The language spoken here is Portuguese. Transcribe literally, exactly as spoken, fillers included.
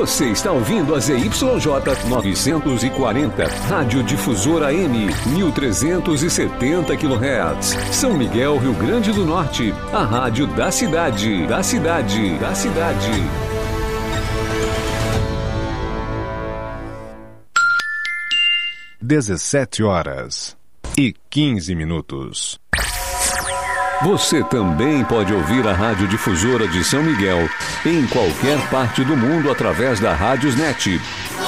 Você está ouvindo a Z Y J novecentos e quarenta, Rádio Difusora A M, mil trezentos e setenta quilohertz. São Miguel, Rio Grande do Norte, a rádio da cidade, da cidade, da cidade. dezessete horas e quinze minutos. Você também pode ouvir a Rádio Difusora de São Miguel em qualquer parte do mundo através da Rádiosnet,